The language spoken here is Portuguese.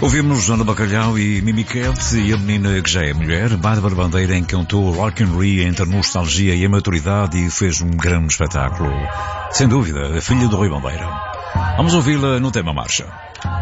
Ouvimos Ana Bacalhau e Mimiquete e a menina que já é mulher. Bárbara Bandeira encantou Rock in Rio entre a nostalgia e a maturidade e fez um grande espetáculo. Sem dúvida, a filha do Rui Bandeira. Vamos ouvi-la no tema marcha.